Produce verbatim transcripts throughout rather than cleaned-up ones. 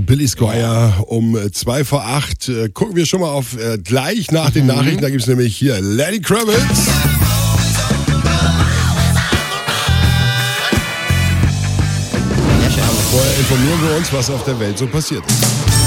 Billy Squier um zwei vor acht. Äh, gucken wir schon mal auf äh, gleich nach den mhm. Nachrichten. Da gibt es nämlich hier Lenny Kravitz. Aber vorher informieren wir uns, was auf der Welt so passiert ist.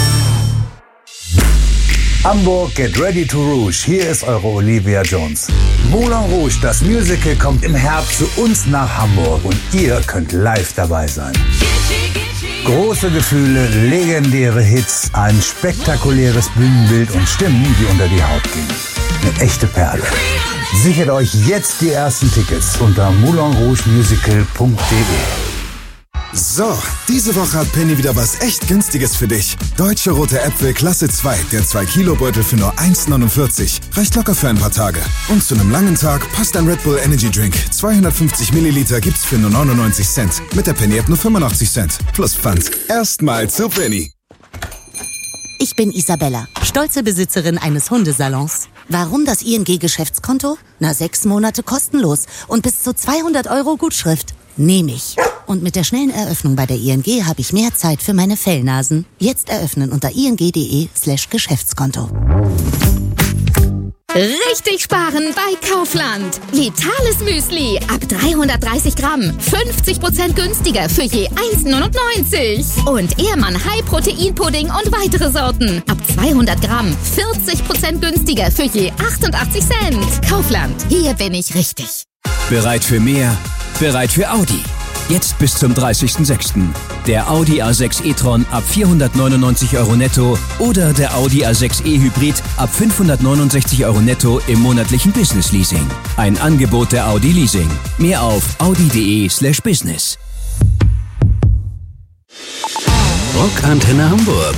Hamburg, get ready to Rouge. Hier ist eure Olivia Jones. Moulin Rouge, das Musical, kommt im Herbst zu uns nach Hamburg und ihr könnt live dabei sein. Große Gefühle, legendäre Hits, ein spektakuläres Bühnenbild und Stimmen, die unter die Haut gehen. Eine echte Perle. Sichert euch jetzt die ersten Tickets unter moulin rouge musical punkt de. So, diese Woche hat Penny wieder was echt Günstiges für dich. Deutsche rote Äpfel Klasse zwei, der zwei Kilo Beutel für nur eins neunundvierzig. Reicht locker für ein paar Tage. Und zu einem langen Tag passt ein Red Bull Energy Drink. zweihundertfünfzig Milliliter gibt's für nur neunundneunzig Cent. Mit der Penny App nur fünfundachtzig Cent. Plus Pfand. Erstmal zu Penny. Ich bin Isabella, stolze Besitzerin eines Hundesalons. Warum das I N G-Geschäftskonto? Na, sechs Monate kostenlos und bis zu zweihundert Euro Gutschrift. Nehme ich. Und mit der schnellen Eröffnung bei der I N G habe ich mehr Zeit für meine Fellnasen. Jetzt eröffnen unter ing.de slash Geschäftskonto. Richtig sparen bei Kaufland. Vitales Müsli ab dreihundertdreißig Gramm. fünfzig Prozent günstiger für je eins neunundneunzig. Und Ehrmann High Protein Pudding und weitere Sorten. Ab zweihundert Gramm. vierzig Prozent günstiger für je achtundachtzig Cent. Kaufland. Hier bin ich richtig. Bereit für mehr? Bereit für Audi. Jetzt bis zum dreißigsten sechsten Der Audi A sechs e-tron ab vierhundertneunundneunzig Euro netto oder der Audi A sechs e Hybrid ab fünfhundertneunundsechzig Euro netto im monatlichen Business Leasing. Ein Angebot der Audi Leasing. Mehr auf audi.de slash business. Rockantenne Hamburg.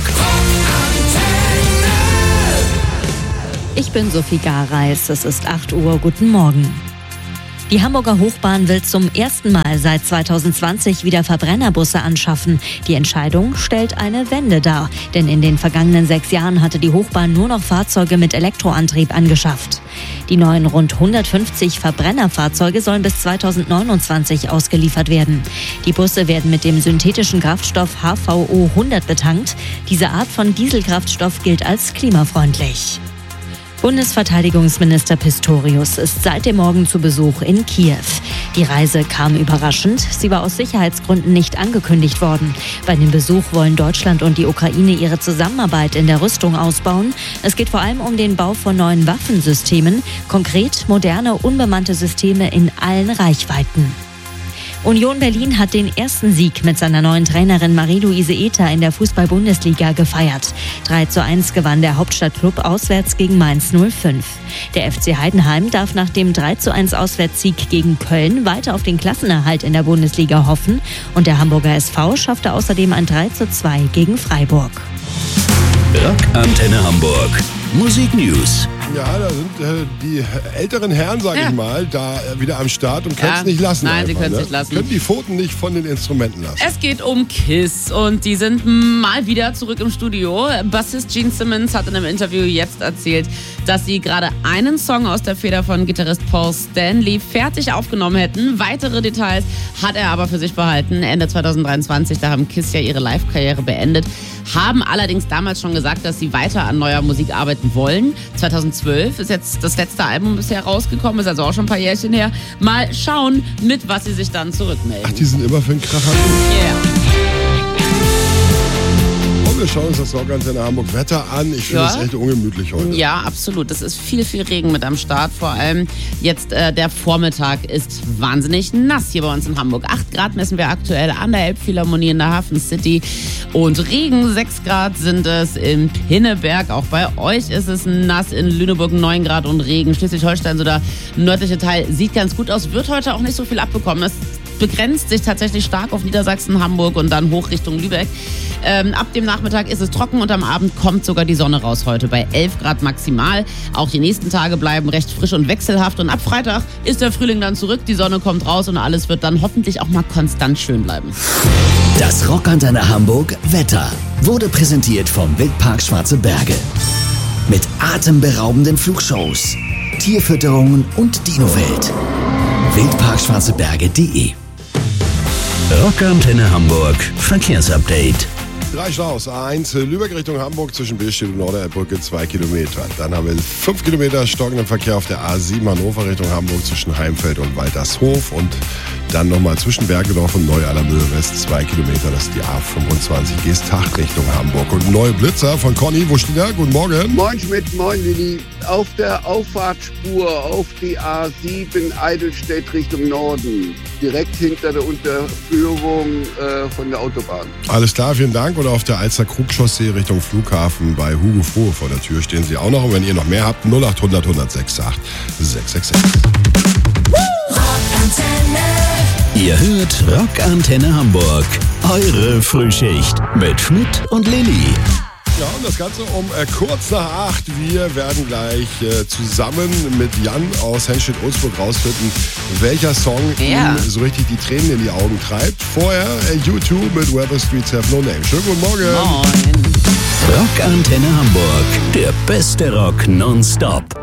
Ich bin Sophie Gareis. Es ist acht Uhr. Guten Morgen. Die Hamburger Hochbahn will zum ersten Mal seit zweitausendzwanzig wieder Verbrennerbusse anschaffen. Die Entscheidung stellt eine Wende dar, denn in den vergangenen sechs Jahren hatte die Hochbahn nur noch Fahrzeuge mit Elektroantrieb angeschafft. Die neuen rund hundertfünfzig Verbrennerfahrzeuge sollen bis zweitausendneunundzwanzig ausgeliefert werden. Die Busse werden mit dem synthetischen Kraftstoff H V O hundert betankt. Diese Art von Dieselkraftstoff gilt als klimafreundlich. Bundesverteidigungsminister Pistorius ist seit dem Morgen zu Besuch in Kiew. Die Reise kam überraschend. Sie war aus Sicherheitsgründen nicht angekündigt worden. Bei dem Besuch wollen Deutschland und die Ukraine ihre Zusammenarbeit in der Rüstung ausbauen. Es geht vor allem um den Bau von neuen Waffensystemen, konkret moderne, unbemannte Systeme in allen Reichweiten. Union Berlin hat den ersten Sieg mit seiner neuen Trainerin Marie-Louise Ether in der Fußball-Bundesliga gefeiert. drei zu eins gewann der Hauptstadtklub auswärts gegen Mainz null fünf. Der F C Heidenheim darf nach dem drei zu eins Auswärtssieg gegen Köln weiter auf den Klassenerhalt in der Bundesliga hoffen. Und der Hamburger S V schaffte außerdem ein drei zu zwei gegen Freiburg. Rockantenne Hamburg. Musik News. Ja, da sind äh, die älteren Herren, sag ja. ich mal, da äh, wieder am Start und können es ja. nicht lassen. Nein, einfach, sie können es ne? nicht lassen. Können die Pfoten nicht von den Instrumenten lassen. Es geht um KISS und die sind mal wieder zurück im Studio. Bassist Gene Simmons hat in einem Interview jetzt erzählt, dass sie gerade einen Song aus der Feder von Gitarrist Paul Stanley fertig aufgenommen hätten. Weitere Details hat er aber für sich behalten. Ende zweitausenddreiundzwanzig, da haben KISS ja ihre Live-Karriere beendet, haben allerdings damals schon gesagt, dass sie weiter an neuer Musik arbeiten wollen. zweitausendzwölf ist jetzt das letzte Album bisher rausgekommen, ist also auch schon ein paar Jährchen her. Mal schauen, mit was sie sich dann zurückmelden. Ach, die sind immer für den Kracher. Yeah. Und wir schauen uns das Rockantenne Hamburg Wetter an. Ich finde es Ja. echt ungemütlich heute. Ja, absolut. Es ist viel, viel Regen mit am Start. Vor allem jetzt äh, der Vormittag ist wahnsinnig nass hier bei uns in Hamburg. acht Grad messen wir aktuell an der Elbphilharmonie in der Hafen City. Und Regen, sechs Grad sind es in Pinneberg. Auch bei euch ist es nass. In Lüneburg neun Grad und Regen. Schleswig-Holstein, so der nördliche Teil, sieht ganz gut aus. Wird heute auch nicht so viel abbekommen. Das begrenzt sich tatsächlich stark auf Niedersachsen, Hamburg und dann hoch Richtung Lübeck. Ähm, ab dem Nachmittag ist es trocken und am Abend kommt sogar die Sonne raus heute bei elf Grad maximal. Auch die nächsten Tage bleiben recht frisch und wechselhaft und ab Freitag ist der Frühling dann zurück, die Sonne kommt raus und alles wird dann hoffentlich auch mal konstant schön bleiben. Das Rockantenne Hamburg Wetter wurde präsentiert vom Wildpark Schwarze Berge. Mit atemberaubenden Flugshows, Tierfütterungen und Dinowelt. wildpark schwarze berge punkt de Rockantenne Hamburg Verkehrsupdate. Drei Staus. A eins Lübeck Richtung Hamburg zwischen Billstedt und Norderbrücke zwei Kilometer. Dann haben wir fünf Kilometer stockenden Verkehr auf der A sieben Hannover Richtung Hamburg zwischen Heimfeld und Waltershof. Und dann nochmal zwischen Bergedorf und Neu-Allermühl-West zwei Kilometer. Das ist die A fünfundzwanzig Geesthacht Richtung Hamburg. Und neue Blitzer von Conny. Wo steht er? Guten Morgen. Moin Schmidt, moin Lilly. Auf der Auffahrtsspur auf die A sieben Eidelstedt Richtung Norden. Direkt hinter der Unterführung äh, von der Autobahn. Alles klar, vielen Dank. Und auf der Alster Krugchaussee Richtung Flughafen bei Hugo Frohe vor der Tür stehen Sie auch noch. Und wenn ihr noch mehr habt, null acht hundert, hundertsechsundachtzig, sechshundertsechsundsechzig. Ihr hört Rockantenne Hamburg. Eure Frühschicht mit Schmidt und Lilly. Ja, und das Ganze um äh, kurz nach acht. Wir werden gleich äh, zusammen mit Jan aus Henstedt-Ulzburg rausfinden, welcher Song ja. ihm so richtig die Tränen in die Augen treibt. Vorher äh, U zwei mit Where the Streets Have No Name. Schönen guten Morgen. Moin. Rockantenne Hamburg. Der beste Rock nonstop.